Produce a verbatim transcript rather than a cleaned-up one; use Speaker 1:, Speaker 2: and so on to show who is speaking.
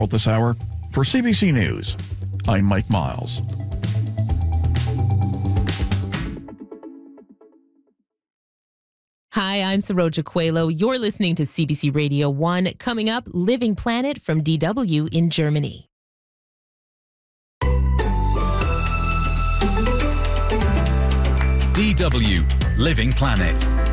Speaker 1: This hour, for C B C News, I'm Mike Miles.
Speaker 2: Hi, I'm Saroja Coelho. You're listening to C B C Radio one. Coming up, Living Planet from D W in Germany.
Speaker 3: D W Living Planet.